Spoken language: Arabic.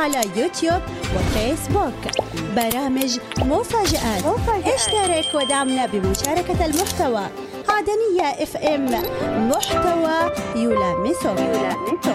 على يوتيوب وفيسبوك. برامج مفاجآت. اشترك ودعمنا بمشاركة المحتوى. عدنية FM، محتوى يلامسك.